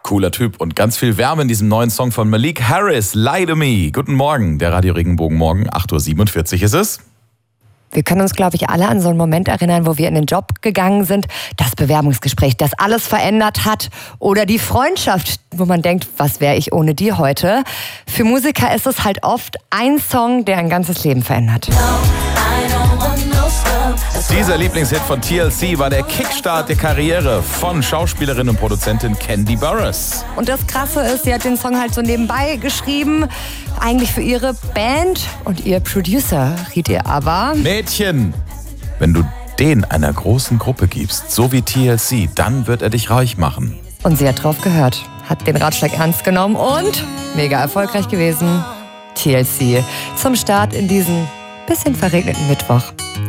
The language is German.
Cooler Typ und ganz viel Wärme in diesem neuen Song von Malik Harris, Lie to Me. Guten Morgen, der Radio Regenbogen Morgen, 8.47 Uhr ist es. Wir können uns, glaube ich, alle an so einen Moment erinnern, wo wir in den Job gegangen sind. Das Bewerbungsgespräch, das alles verändert hat. Oder die Freundschaft, wo man denkt, was wäre ich ohne die heute? Für Musiker ist es halt oft ein Song, der ein ganzes Leben verändert. Dieser Lieblingshit von TLC war der Kickstart der Karriere von Schauspielerin und Produzentin Candy Burruss. Und das Krasse ist, sie hat den Song halt so nebenbei geschrieben, eigentlich für ihre Band. Und ihr Producer riet ihr aber: Mädchen, wenn du den einer großen Gruppe gibst, so wie TLC, dann wird er dich reich machen. Und sie hat drauf gehört, hat den Ratschlag ernst genommen und mega erfolgreich gewesen. TLC zum Start in diesen bisschen verregneten Mittwoch.